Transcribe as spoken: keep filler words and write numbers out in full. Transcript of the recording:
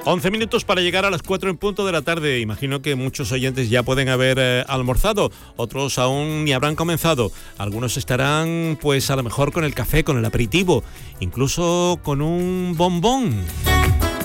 once minutos para llegar a las cuatro en punto de la tarde. Imagino que muchos oyentes ya pueden haber eh, almorzado, otros aún ni habrán comenzado. Algunos estarán, pues a lo mejor con el café, con el aperitivo, incluso con un bombón.